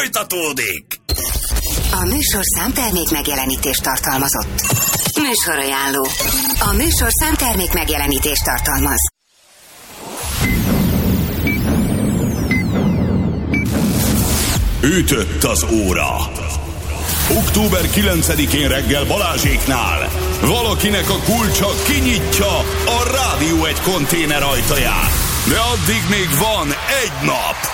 folytatódik! A műsor számtermék megjelenítést tartalmazott. Műsorajánló. A műsor számtermék megjelenítést tartalmaz. Ütött az óra. Október 9-én reggel Balázséknál valakinek a kulcsa kinyitja a Rádió 1 konténer ajtaját. De addig még van egy nap.